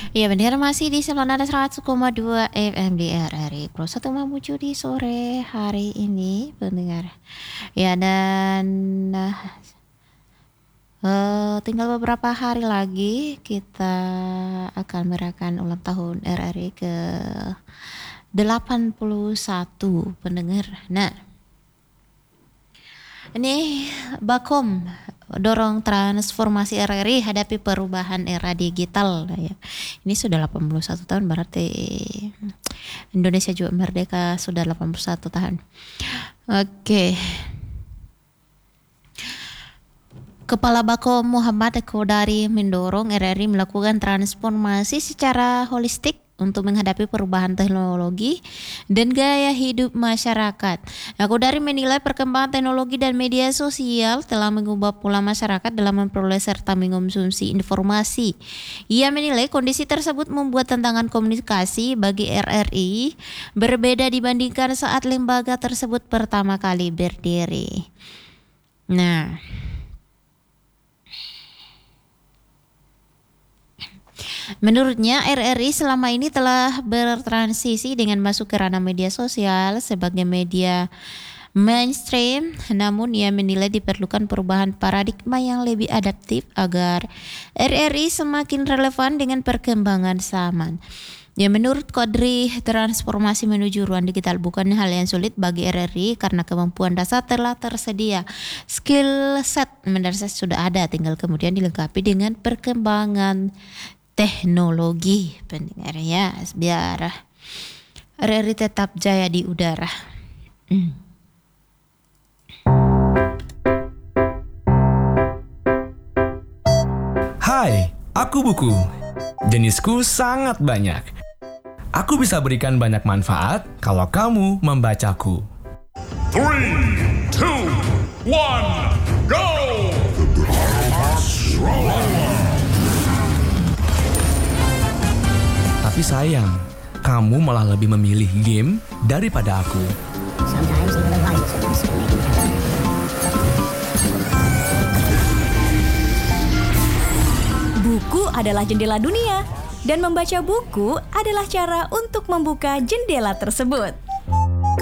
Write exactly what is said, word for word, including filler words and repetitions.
Iya benar masih di Selona seratus koma dua F M di R R I Pro satu Mamuju di sore hari ini pendengar. Ya dan nah, eh, tinggal beberapa hari lagi kita akan merayakan ulang tahun R R I ke delapan puluh satu pendengar. Nah, ini Bakom dorong transformasi R R I hadapi perubahan era digital. Nah, ya. Ini sudah delapan puluh satu tahun berarti Indonesia juga merdeka sudah delapan puluh satu tahun. Oke. Kepala Bako Muhammad Kodari mendorong R R I melakukan transformasi secara holistik untuk menghadapi perubahan teknologi dan gaya hidup masyarakat. Nah, Kodari menilai perkembangan teknologi dan media sosial telah mengubah pola masyarakat dalam memperoleh serta mengkonsumsi informasi. Ia menilai kondisi tersebut membuat tantangan komunikasi bagi R R I berbeda dibandingkan saat lembaga tersebut pertama kali berdiri. Nah, menurutnya R R I selama ini telah bertransisi dengan masuk ke ranah media sosial sebagai media mainstream, namun ia menilai diperlukan perubahan paradigma yang lebih adaptif agar R R I semakin relevan dengan perkembangan zaman. Ya, menurut Kodri, transformasi menuju ruang digital bukan hal yang sulit bagi R R I karena kemampuan dasar telah tersedia. Skill set mendasar sudah ada, tinggal kemudian dilengkapi dengan perkembangan teknologi pendengar ya, biar R R I tetap jaya di udara. Hmm. Hai, aku Buku. Jenisku sangat banyak. Aku bisa berikan banyak manfaat kalau kamu membacaku. Three, two, one, go! Tapi sayang, kamu malah lebih memilih game daripada aku. Buku adalah jendela dunia, dan membaca buku adalah cara untuk membuka jendela tersebut.